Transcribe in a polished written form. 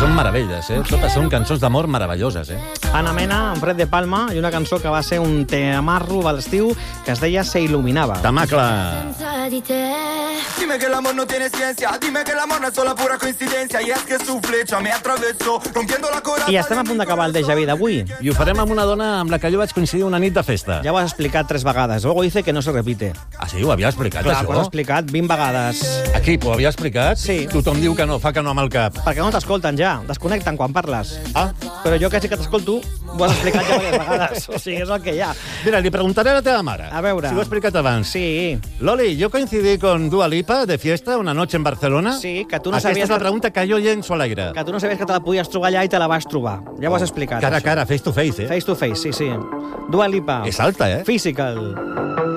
són meravelles, totes són cançons d'amor meravelloses, Ana Mena, amb Fred de Palma, i una cançó que va ser un temarro a l'estiu que es deia Se il·luminava. Tamacle. Dime que el amor no tiene ciencia, dime que el amor no es solo pura coincidencia, y es que su flecha me atravesó, rompiendo la coraza. I estem a punt d'acabar el déjà vu d'avui. I ho farem amb una dona amb la que jo vaig coincidir una nit de festa. Ja ho has explicat 3 vegades. Luego dice que no se repite. Ah, sí? Ho havia explicat, Clar, això? ho has explicat 20 vegades. Aquí, ho havia explicat? Sí. Tothom diu que no, fa que no amb el cap. Perquè no t'escolten ja, desconnecten quan parles. Ah. Però jo que sí que t'escolto, ho has explicat ja diverses vegades. O sigui, és el que hi ha. Mira, li preguntaré a la teva mare. A veure. Si ho he explicat abans. Sí. Loli, yo coincidí con Dua Lipa de fiesta una noche en Barcelona. Sí, que tu no Aquesta sabies és una que- pregunta que jo llenço a l'aire. Que tu no sabies que te la podies trobar allà i te la vas trobar. Ja ho has explicat. Cara a això. cara, face to face, Face to face, sí, sí. Dua Lipa. És alta, Physical.